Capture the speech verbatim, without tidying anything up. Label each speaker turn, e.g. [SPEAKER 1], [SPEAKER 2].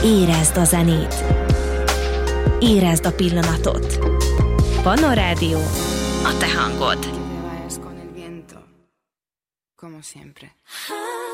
[SPEAKER 1] Érezd a zenét. Érezd a pillanatot. Pannon Rádió, a te hangod.
[SPEAKER 2] Como siempre.